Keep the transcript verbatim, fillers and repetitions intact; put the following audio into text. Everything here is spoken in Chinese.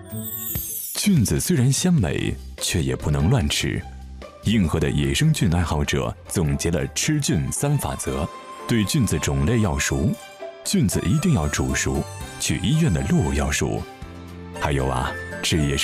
菌子虽然鲜美，却也不能乱吃。硬核的野生菌爱好者总结了吃菌三法则：对菌子种类要熟，菌子一定要煮熟，去医院的路要熟，还有啊，吃野生